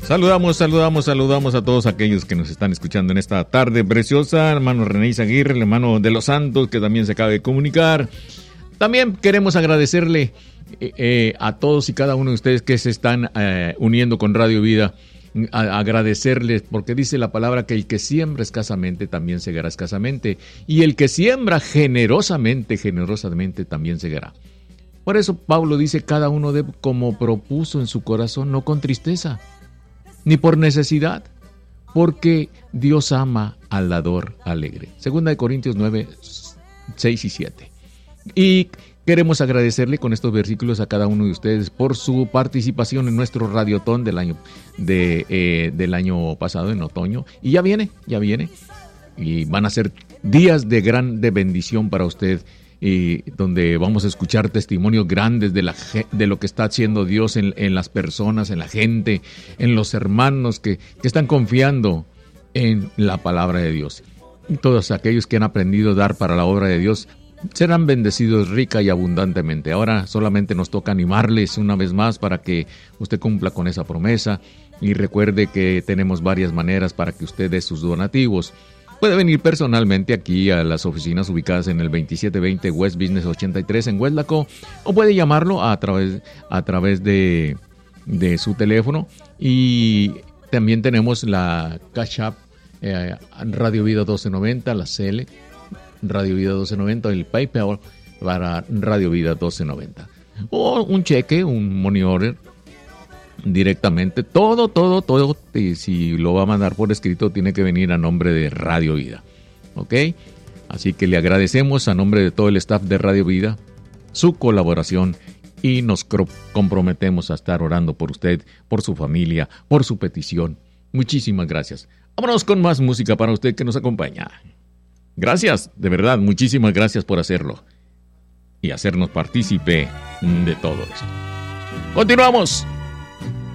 Saludamos a todos aquellos que nos están escuchando en esta tarde preciosa. Hermano René Aguirre, el hermano de los Santos, que también se acaba de comunicar. También queremos agradecerle a todos y cada uno de ustedes que se están uniendo con Radio Vida. Agradecerles porque dice la palabra que el que siembra escasamente también segará escasamente, y el que siembra generosamente también segará. Por eso Pablo dice: cada uno debe como propuso en su corazón, no con tristeza ni por necesidad, porque Dios ama al dador alegre. Segunda de Corintios 9, 6 y 7. Y queremos agradecerle con estos versículos a cada uno de ustedes por su participación en nuestro radiotón del año pasado, en otoño. Y ya viene. Y van a ser días de grande bendición para usted, donde vamos a escuchar testimonios grandes de lo que está haciendo Dios en las personas, en la gente, en los hermanos que están confiando en la palabra de Dios. Y todos aquellos que han aprendido a dar para la obra de Dios serán bendecidos rica y abundantemente. Ahora solamente nos toca animarles una vez más para que usted cumpla con esa promesa, y recuerde que tenemos varias maneras para que usted dé sus donativos. Puede venir personalmente aquí a las oficinas ubicadas en el 2720 West Business 83 en Hueslaco, o puede llamarlo a través de su teléfono. Y también tenemos la Cash App, Radio Vida 1290, la CL Radio Vida 1290, el PayPal para Radio Vida 1290, o un cheque, un money order directamente. Todo, y si lo va a mandar por escrito, tiene que venir a nombre de Radio Vida, ¿ok? Así que le agradecemos a nombre de todo el staff de Radio Vida su colaboración, y nos comprometemos a estar orando por usted, por su familia, por su petición. Muchísimas gracias. Vámonos con más música para usted que nos acompaña. Gracias, de verdad, muchísimas gracias por hacerlo y hacernos partícipe de todo esto. Continuamos.